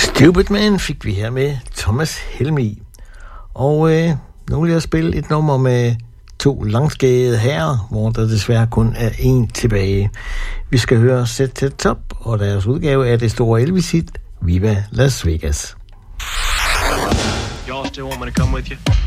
Stupid Man fik vi her med Thomas Helmig. Og nu vil jeg spille et nummer med 2 langskægede herrer, hvor der desværre kun er 1 tilbage. Vi skal høre Set to Top, og deres udgave af det store Elvis-hit, Viva Las Vegas. Y'all still want me to come with you?